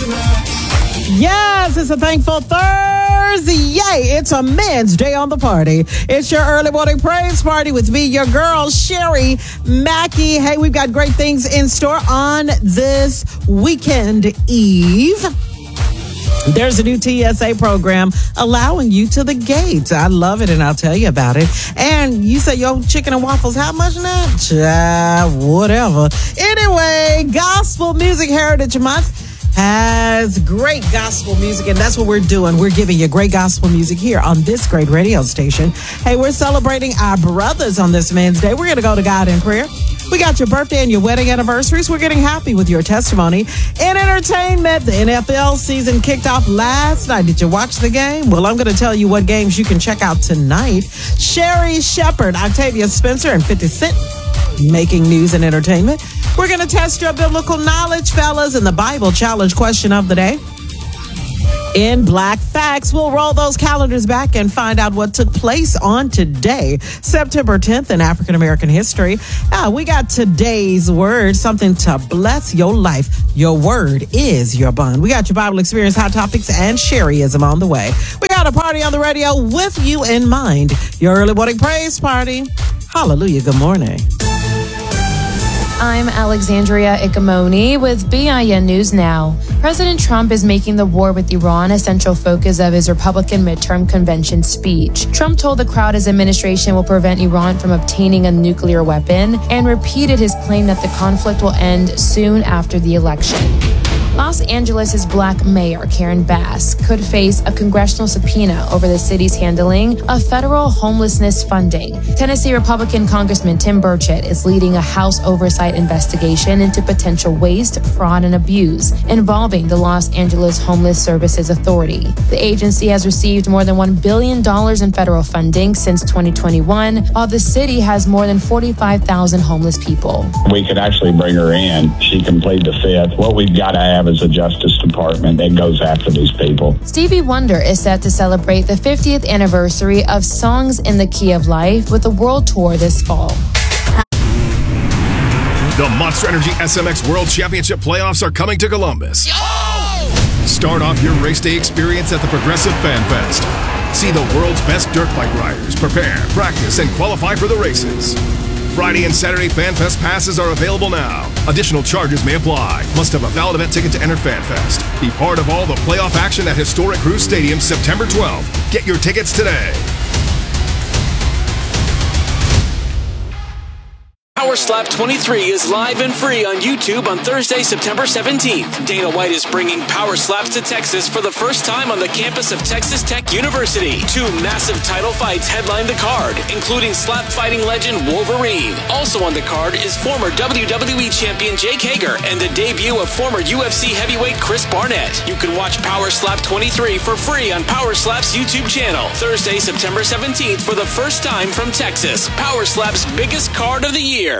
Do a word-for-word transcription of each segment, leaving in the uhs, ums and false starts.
Yes, it's a thankful Thursday. Yay, it's a men's day on the party. It's your early morning praise party with me, your girl, Sherry Mackey. Hey, we've got great things in store on this weekend eve. There's a new T S A program allowing you to the gates. I love it, and I'll tell you about it. And you say, yo, chicken and waffles, how much now? Cha, whatever. Anyway, Gospel Music Heritage Month has great gospel music, and that's what we're doing. We're giving you great gospel music here on this great radio station. Hey, we're celebrating our brothers on this Men's Day. We're going to go to God in prayer. We got your birthday and your wedding anniversaries. We're getting happy with your testimony. In entertainment, the N F L season kicked off last night. Did you watch the game? Well, I'm going to tell you what games you can check out tonight. Sherry Shepherd, Octavia Spencer, and fifty Cent making news and entertainment. We're going to test your biblical knowledge, fellas, in the Bible challenge question of the day. In Black Facts, we'll roll those calendars back and find out what took place on today, September tenth, in African American history. Ah, we got today's word, something to bless your life. Your word is your bond. We got your Bible experience, hot topics, and Sherryism on the way. We got a party on the radio with you in mind. Your early morning praise party. Hallelujah. Good morning. I'm Alexandria Ikamoni with B I N News Now. President Trump is making the war with Iran a central focus of his Republican midterm convention speech. Trump told the crowd his administration will prevent Iran from obtaining a nuclear weapon and repeated his claim that the conflict will end soon after the election. Los Angeles' Black Mayor Karen Bass could face a congressional subpoena over the city's handling of federal homelessness funding. Tennessee Republican Congressman Tim Burchett is leading a House oversight investigation into potential waste, fraud, and abuse involving the Los Angeles Homeless Services Authority. The agency has received more than one billion dollars in federal funding since twenty twenty-one, while the city has more than forty-five thousand homeless people. We could actually bring her in. She can plead the fifth. What we've got to have is a Justice Department that goes after these people. Stevie Wonder is set to celebrate the fiftieth anniversary of Songs in the Key of Life with a world tour this fall. The Monster Energy S M X World Championship playoffs are coming to Columbus. Yo! Start off your race day experience at the Progressive Fan Fest. See the world's best dirt bike riders prepare, practice, and qualify for the races. Friday and Saturday Fan Fest passes are available now. Additional charges may apply. Must have a valid event ticket to enter Fan Fest. Be part of all the playoff action at historic Cruz Stadium September twelfth. Get your tickets today. Power Slap twenty-three is live and free on YouTube on Thursday, September seventeenth. Dana White is bringing Power Slaps to Texas for the first time on the campus of Texas Tech University. Two massive title fights headline the card, including slap fighting legend Wolverine. Also on the card is former W W E champion Jake Hager and the debut of former U F C heavyweight Chris Barnett. You can watch Power Slap twenty-three for free on Power Slap's YouTube channel. Thursday, September seventeenth for the first time from Texas. Power Slap's biggest card of the year.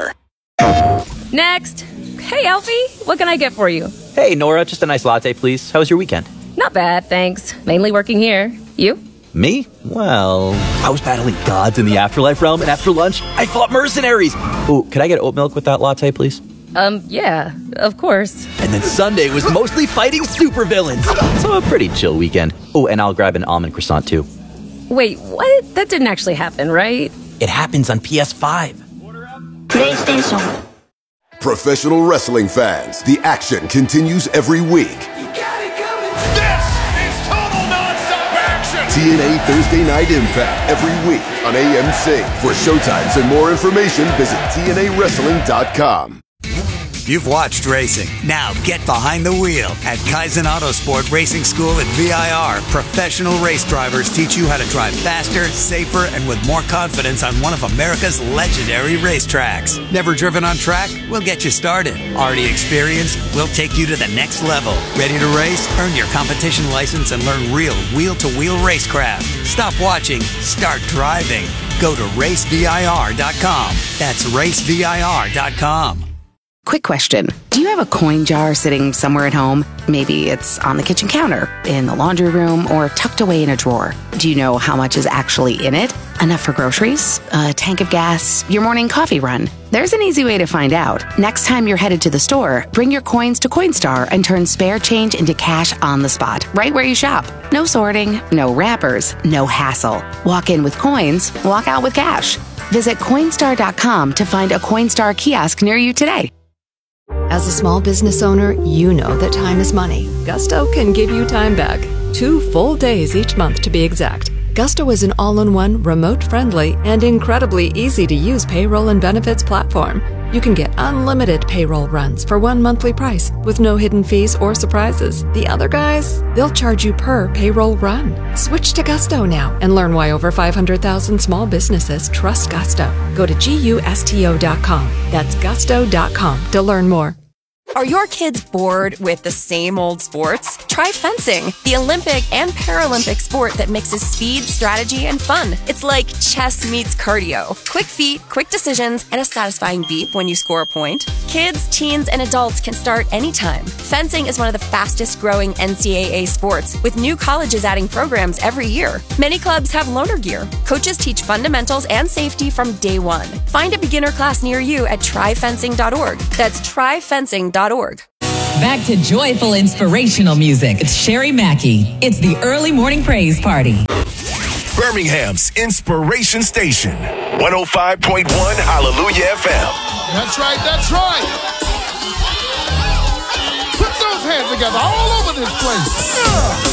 Next. Hey, Alfie, what can I get for you? Hey, Nora, just a nice latte, please. How was your weekend? Not bad, thanks. Mainly working here. You? Me? Well, I was battling gods in the afterlife realm, and after lunch, I fought mercenaries. Oh, could I get oat milk with that latte, please? Um, yeah, of course. And then Sunday was mostly fighting supervillains. So a pretty chill weekend. Oh, and I'll grab an almond croissant, too. Wait, what? That didn't actually happen, right? It happens on P S five. PlayStation. Professional wrestling fans, the action continues every week. You got it coming. This is total non-stop action. T N A Thursday Night Impact every week on A M C. For showtimes and more information, visit T N A wrestling dot com. You've watched racing. Now get behind the wheel. At Kaizen Autosport Racing School at V I R, professional race drivers teach you how to drive faster, safer, and with more confidence on one of America's legendary racetracks. Never driven on track? We'll get you started. Already experienced? We'll take you to the next level. Ready to race? Earn your competition license and learn real wheel-to-wheel racecraft. Stop watching. Start driving. Go to race V I R dot com. That's race V I R dot com. Quick question. Do you have a coin jar sitting somewhere at home? Maybe it's on the kitchen counter, in the laundry room, or tucked away in a drawer. Do you know how much is actually in it? Enough for groceries, a tank of gas, your morning coffee run? There's an easy way to find out. Next time you're headed to the store, bring your coins to Coinstar and turn spare change into cash on the spot, right where you shop. No sorting, no wrappers, no hassle. Walk in with coins, walk out with cash. Visit Coinstar dot com to find a Coinstar kiosk near you today. As a small business owner, you know that time is money. Gusto can give you time back. Two full days each month to be exact. Gusto is an all-in-one, remote-friendly, and incredibly easy-to-use payroll and benefits platform. You can get unlimited payroll runs for one monthly price with no hidden fees or surprises. The other guys, they'll charge you per payroll run. Switch to Gusto now and learn why over five hundred thousand small businesses trust Gusto. Go to gusto dot com. That's gusto dot com to learn more. Are your kids bored with the same old sports? Try fencing, the Olympic and Paralympic sport that mixes speed, strategy, and fun. It's like chess meets cardio. Quick feet, quick decisions, and a satisfying beep when you score a point. Kids, teens, and adults can start anytime. Fencing is one of the fastest growing N C double A sports, with new colleges adding programs every year. Many clubs have loaner gear. Coaches teach fundamentals and safety from day one. Find a beginner class near you at try fencing dot org. That's try fencing dot org. Back to joyful, inspirational music. It's Sherry Mackey. It's the early morning praise party. Birmingham's Inspiration Station, one oh five point one Hallelujah F M. That's right, that's right. Put those hands together all over this place. Yeah.